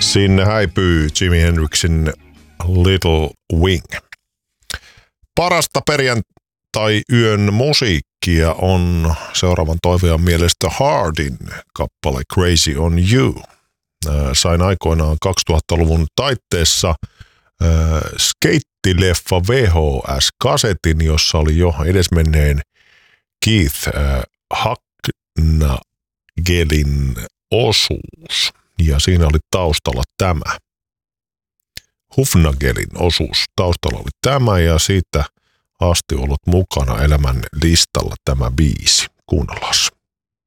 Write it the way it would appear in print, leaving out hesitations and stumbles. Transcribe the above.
Sinne häipyy Jimi Hendrixin Little Wing. Parasta perjantai-yön musiikkia on seuraavan toivojan mielestä Hardin kappale Crazy on You. Sain aikoinaan 2000-luvun taitteessa skeittileffa VHS-kasetin, jossa oli jo edesmenneen Keith Hugnagelin osuus. Ja siinä oli taustalla tämä. Hufnagelin osuus taustalla oli tämä ja siitä asti ollut mukana elämän listalla tämä biisi. Kuunnellaan.